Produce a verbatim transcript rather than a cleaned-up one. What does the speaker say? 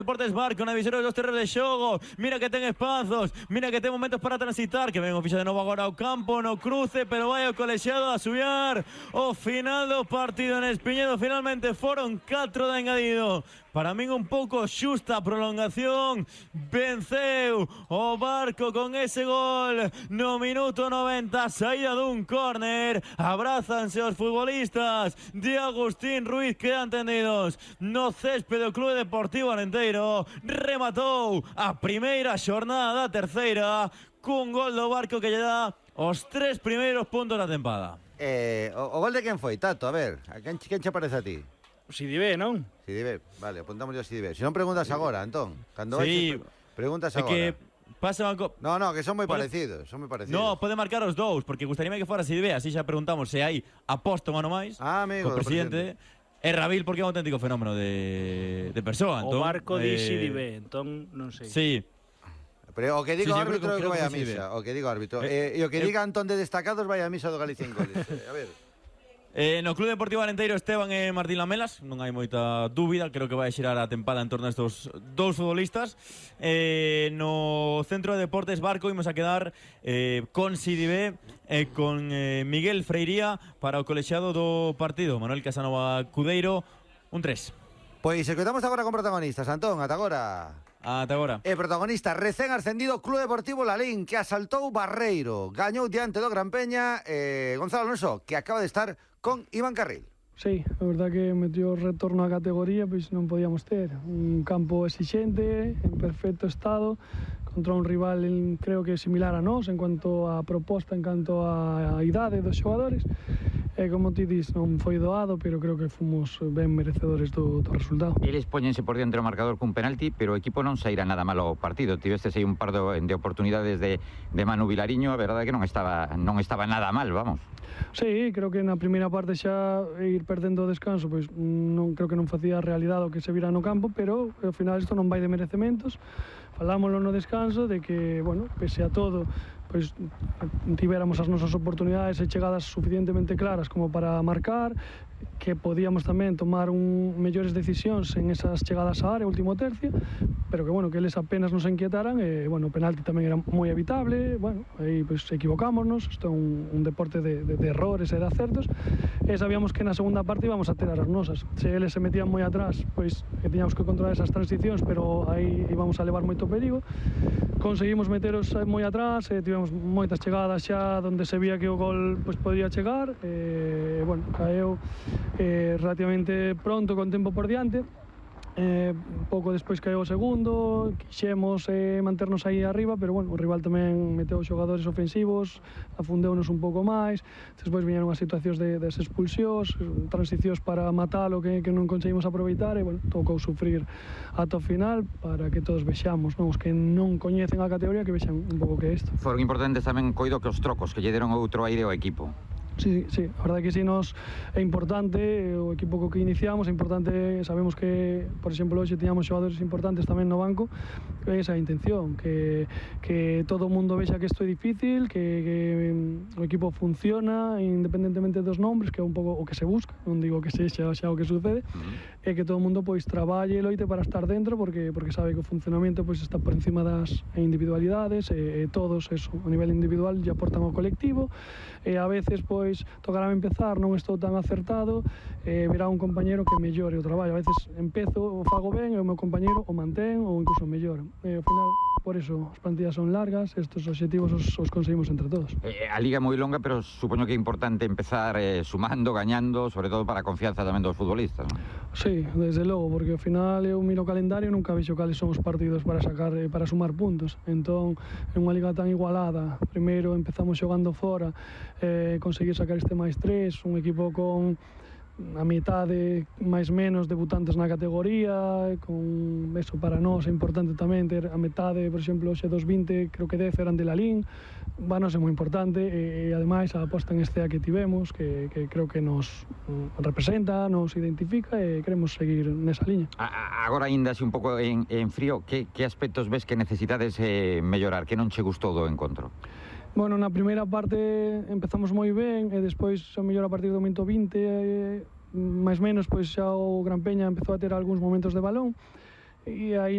Deportes Barco na visora dos terreos de xogo. Mira que ten espazos, mira que ten momentos para transitar, que ven o ficha de novo agora ao campo, no cruce, pero vai o colexiado a subiar o final do partido en Espiñedo. Finalmente foron catro de engadido. Para min un pouco xusta prolongación. Venceu o Barco con ese gol no minuto noventa, saída dun córner. Abrázanse os futbolistas de Agustín Ruiz, quedan tendidos no céspede do Clube Deportivo Arenteiro. Rematou a primeira xornada da terceira cun gol do Barco que lle dá os tres primeiros puntos da tempada. Eh, o, o gol de quen foi, Tato? A ver, a quen, quen che parece a ti? Sidibe, non? Sidibe, vale, apuntamos yo a Sidibe. Se non preguntas agora, Antón. Cando sí, vais, preguntas é agora. que pase banco... No, no, que son moi pode... parecidos, son moi parecidos. No, pode marcar os dous, porque gustaríame que fora Sidibe, así xa preguntamos se hai aposta un ano máis. Ah, amigo, co presidente. E Rabil, porque é un auténtico fenómeno de, de persoa, Antón. O Barco di eh... Sidibe, entón non sei. Sí. Pero o que digo sí, sí, árbitro é que, que vai a que misa, o que digo árbitro. Eh, eh, e o que eh, diga Antón de destacados vai a misa do Galicia en goles. Eh, a ver. Eh, no Clube Deportivo Arenteiro Esteban e Martín Lamelas, non hai moita dúbida, creo que vai xirar a tempada en torno a estos dous futbolistas. Eh, no Centro de Deportes Barco imos a quedar eh, con Sidibe e eh, con eh, Miguel Freiría para o colexiado do partido. Manuel Casanova Cudeiro, un tres. Pois se coitamos agora con protagonistas, Antón, ata agora. Ata agora. E protagonista, recén ascendido Clube Deportivo Lalín, que asaltou Barreiro, gañou diante do Gran Peña, eh, Gonzalo Alonso, que acaba de estar con Iván Carril. Sí, a verdad que metió retorno á categoría, pois non podíamos ter un campo exixente, en perfecto estado, contra un rival en, creo que similar a nós en cuanto a proposta, en cuanto a idade dos xogadores. E como ti dis, non foi doado, pero creo que fomos ben merecedores do, do resultado. Eles póñense por diante do marcador cun penalti, pero o equipo non saíra nada malo ao partido. Tivestes aí un par de, de oportunidades de, de Manu Vilariño, a verdade é que non estaba, non estaba nada mal, vamos. Sí, creo que na primeira parte xa ir perdendo o descanso, pois non creo que non facía a realidade o que se vira no campo, pero ao final isto non vai de merecementos. Falámoslo no descanso de que, bueno, pese a todo, pois tivéramos as nosas oportunidades e chegadas suficientemente claras como para marcar, que podíamos tamén tomar un mellores decisións en esas chegadas á área, último tercio, pero que, bueno, que eles apenas nos inquietaran e, bueno, o penalti tamén era moi evitable, bueno, aí, pois, equivocámonos, isto é un, un deporte de, de, de errores e de acertos, e sabíamos que na segunda parte íbamos a ter as nosas. Se eles se metían moi atrás, pois, que tiñamos que controlar esas transicións, pero aí íbamos a levar moito perigo. Conseguimos meteros moi atrás, e tivemos moitas chegadas xa onde se vía que o gol, pois, podría chegar, e, bueno, caeu eh, relativamente pronto, con tempo por diante. Eh, pouco despois caeu o segundo, quixemos eh, manternos aí arriba, pero bueno, o rival tamén meteu xogadores ofensivos, afundeunos un pouco máis, despois viñeron as situacións de, des expulsións, transicións para matalo que, que non conseguimos aproveitar, e bueno, tocou sufrir ata o final para que todos vexamos, non? Os que non coñecen a categoría, que vexan un pouco que é isto. Foron importantes tamén, coido, que os trocos, que lle deron outro aire ao equipo. Sí, sí, a verdade que sí, nos é importante o equipo co que iniciamos, é importante, sabemos que, por exemplo, hoxe tiñamos xogadores importantes tamén no banco, é esa intención, que, que todo o mundo vexa que isto é difícil, que, que o equipo funciona independentemente dos nombres, que é un pouco o que se busca, non digo que sexa xa o que sucede, uh-huh. E que todo o mundo pois traballe e loite para estar dentro, porque porque sabe que o funcionamento pois está por encima das individualidades, e, e todos eso, a nivel individual lle aportan ao colectivo, e a veces pois tocarame empezar, non estou tan acertado, eh, verá un compañero que mellore o traballo. A veces empezo, o fago ben, e o meu compañero o mantén ou incluso mellora. E ao final, por eso, as plantillas son largas, estes obxectivos os, os conseguimos entre todos. Eh, a liga é moi longa, pero supoño que é importante empezar eh, sumando, gañando, sobre todo para a confianza tamén dos futbolistas, non? Sí, desde logo, porque ao final eu miro o calendario e nunca vexo cales son os partidos para sacar, eh, para sumar puntos. Entón, é unha liga tan igualada. Primeiro empezamos xogando fora, eh, conseguir sacar este máis tres, un equipo con a mitade máis menos debutantes na categoría, con eso para nós é importante tamén ter a metade, por exemplo, hoxe dos vinte, creo que dez eran de Lalín, bueno, é moi importante, e, e ademais a aposta en este a que tivemos, que, que creo que nos representa, nos identifica, e queremos seguir nesa liña. A, agora ainda así un pouco en, en frío, que, que aspectos ves que necesitades eh, mellorar, que non che gustou do encontro? Bueno, na primeira parte empezamos moi ben, e despois xa mellor a partir do momento vinte, e, máis menos, pois xa o Gran Peña empezou a ter algúns momentos de balón, e aí